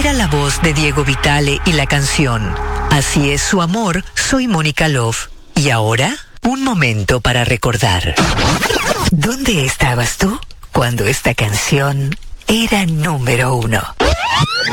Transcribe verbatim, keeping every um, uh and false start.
Era la voz de Diego Vitale y la canción Así es su amor, soy Mónica Love. Y ahora, un momento para recordar. ¿Dónde estabas tú cuando esta canción era número uno?